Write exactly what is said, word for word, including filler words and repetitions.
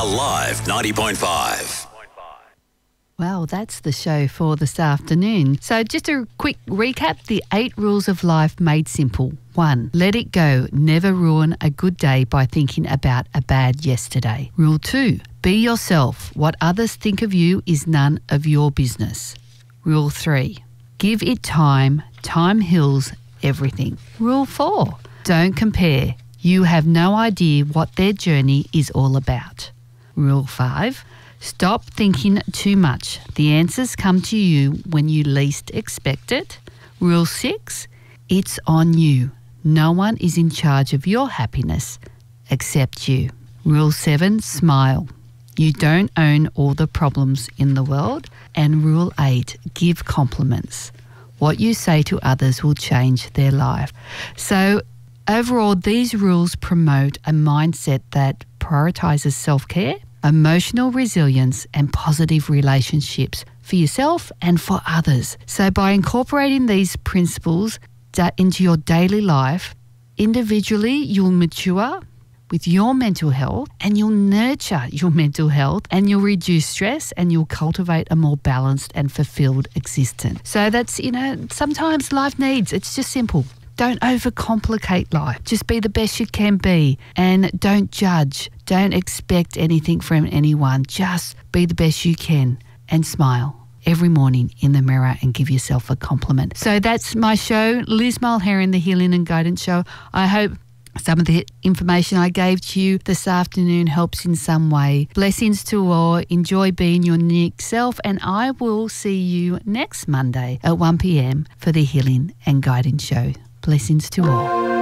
Alive ninety point five. Well, that's the show for this afternoon. So just a quick recap, the eight rules of life made simple. One, let it go. Never ruin a good day by thinking about a bad yesterday. Rule two, be yourself. What others think of you is none of your business. Rule three, give it time. Time heals everything. Rule four, don't compare. You have no idea what their journey is all about. Rule five, stop thinking too much. The answers come to you when you least expect it. Rule six, it's on you. No one is in charge of your happiness except you. Rule seven, smile. You don't own all the problems in the world. And rule eight, give compliments. What you say to others will change their life. So overall, these rules promote a mindset that prioritises self-care, emotional resilience and positive relationships for yourself and for others. So by incorporating these principles into your daily life, individually you'll mature with your mental health and you'll nurture your mental health and you'll reduce stress and you'll cultivate a more balanced and fulfilled existence. So that's, you know, sometimes life needs, it's just simple. Don't overcomplicate life. Just be the best you can be and don't judge. Don't expect anything from anyone. Just be the best you can and smile every morning in the mirror and give yourself a compliment. So that's my show, Liz Mulherron, the Healing and Guidance Show. I hope some of the information I gave to you this afternoon helps in some way. Blessings to all. Enjoy being your unique self and I will see you next Monday at one p.m. for the Healing and Guidance Show. Blessings to all.